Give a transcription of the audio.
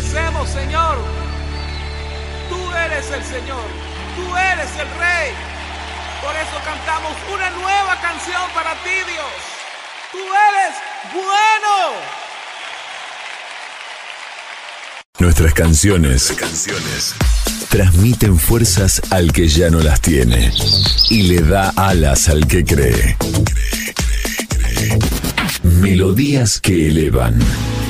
reconocemos, Señor, tú eres el Señor, tú eres el Rey. Por eso cantamos una nueva canción para ti, Dios. Tú eres bueno. Nuestras canciones transmiten fuerzas al que ya no las tiene y le da alas al que cree. Melodías que elevan.